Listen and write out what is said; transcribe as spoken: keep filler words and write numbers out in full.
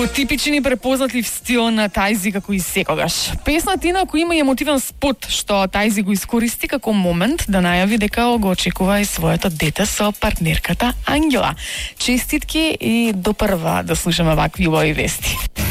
Tipični prepoznatljiv stil na tajzi kako i sekogaš. Pesna Tina koji ima emotivan spot što tajzi го iskoristi kako moment da najavi дека го очекува и своето дете со партнерката Ангела. Честитки и до прва да слушаме вакви убави вести.